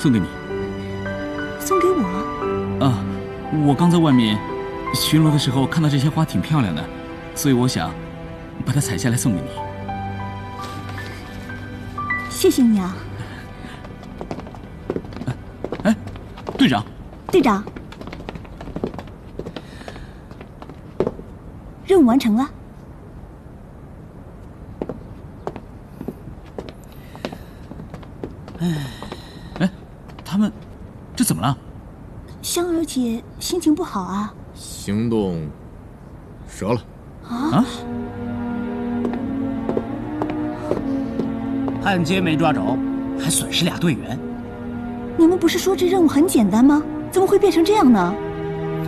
送给你。 送给我？ 啊，我刚在外面巡逻的时候看到这些花挺漂亮的，所以我想把它采下来送给你。 谢谢你啊。 哎，队长。 队长，任务完成了。 哎，他们这怎么了？ 香儿姐心情不好啊。 行动折了。 啊？ 汉奸没抓着，还损失俩队员。 你们不是说这任务很简单吗？怎么会变成这样呢？